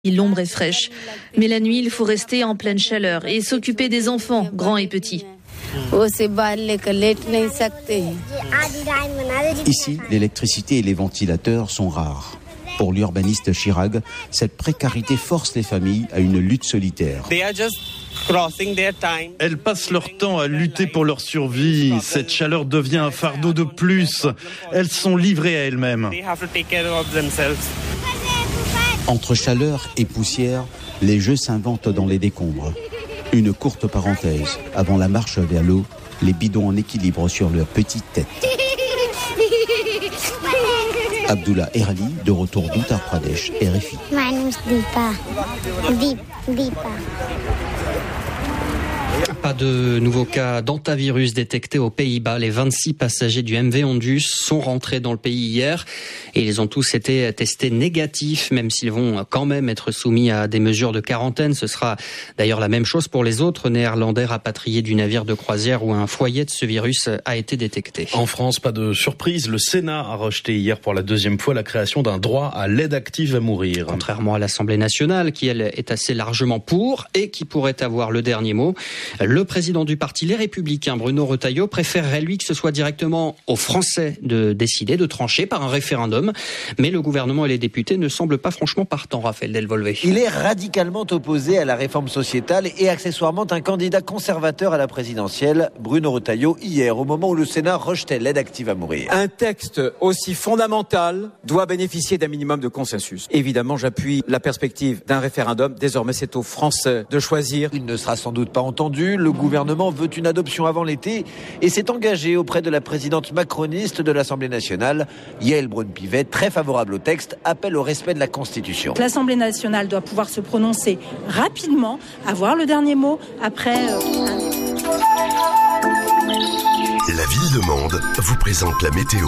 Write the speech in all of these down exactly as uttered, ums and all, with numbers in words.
L'ombre est fraîche, mais la nuit, il faut rester en pleine chaleur et s'occuper des enfants, grands et petits. Ici, l'électricité et les ventilateurs sont rares. Pour l'urbaniste Chirag, cette précarité force les familles à une lutte solitaire. Elles passent leur temps à lutter pour leur survie. Cette chaleur devient un fardeau de plus. Elles sont livrées à elles-mêmes. Entre chaleur et poussière, les jeux s'inventent dans les décombres. Une courte parenthèse. Avant la marche vers l'eau, les bidons en équilibre sur leurs petites têtes. Abdullah Erali, de retour d'Uttar Pradesh, R F I. Pas de nouveaux cas d'hantavirus détectés aux Pays-Bas. Les vingt-six passagers du M V Ondus sont rentrés dans le pays hier et ils ont tous été testés négatifs, même s'ils vont quand même être soumis à des mesures de quarantaine. Ce sera d'ailleurs la même chose pour les autres Néerlandais rapatriés du navire de croisière où un foyer de ce virus a été détecté. En France, pas de surprise, le Sénat a rejeté hier pour la deuxième fois la création d'un droit à l'aide active à mourir. Contrairement à l'Assemblée nationale, qui elle est assez largement pour et qui pourrait avoir le dernier mot. Le président du parti Les Républicains, Bruno Retailleau, préférerait lui que ce soit directement aux Français de décider, de trancher par un référendum. Mais le gouvernement et les députés ne semblent pas franchement partants, Raphaël Delvolvé. Il est radicalement opposé à la réforme sociétale et accessoirement un candidat conservateur à la présidentielle, Bruno Retailleau, hier, au moment où le Sénat rejetait l'aide active à mourir. Un texte aussi fondamental doit bénéficier d'un minimum de consensus. Évidemment, j'appuie la perspective d'un référendum. Désormais, c'est aux Français de choisir. Il ne sera sans doute pas entendu. Le gouvernement veut une adoption avant l'été et s'est engagé auprès de la présidente macroniste de l'Assemblée nationale, Yaël Braun-Pivet, très favorable au texte, appelle au respect de la Constitution. L'Assemblée nationale doit pouvoir se prononcer rapidement, avoir le dernier mot après... Euh... La Ville de Mende vous présente la météo.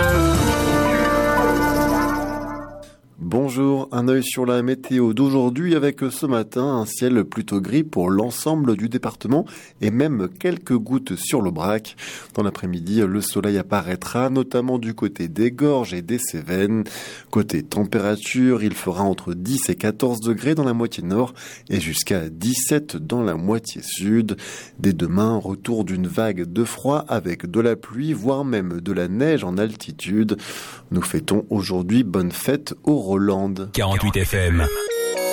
Bonjour, un œil sur la météo d'aujourd'hui avec ce matin un ciel plutôt gris pour l'ensemble du département et même quelques gouttes sur l'Aubrac. Dans l'après-midi, le soleil apparaîtra notamment du côté des Gorges et des Cévennes. Côté température, il fera entre dix et quatorze degrés dans la moitié nord et jusqu'à dix-sept dans la moitié sud. Dès demain, retour d'une vague de froid avec de la pluie, voire même de la neige en altitude. Nous fêtons aujourd'hui bonne fête au Roland. quarante-huit F M.